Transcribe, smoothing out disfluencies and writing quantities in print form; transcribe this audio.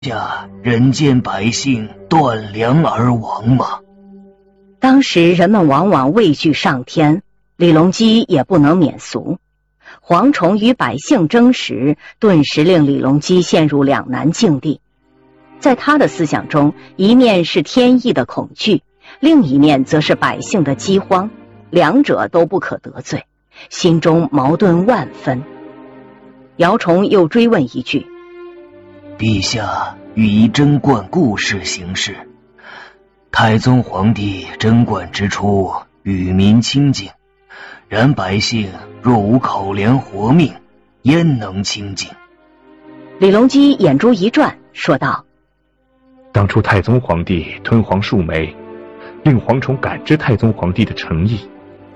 下人间百姓断粮而亡吗？ 当时人们往往畏惧上天，李隆基也不能免俗。蝗虫与百姓争食，顿时令李隆基陷入两难境地。在他的思想中，一面是天意的恐惧，另一面则是百姓的饥荒，两者都不可得罪，心中矛盾万分。姚崇又追问一句： 陛下欲以贞观故事行事，太宗皇帝贞观之初，与民清净，然百姓若无口粮活命，焉能清净？ 李隆基眼珠一转，说道： 当初太宗皇帝吞黄树莓，令蝗虫感知太宗皇帝的诚意，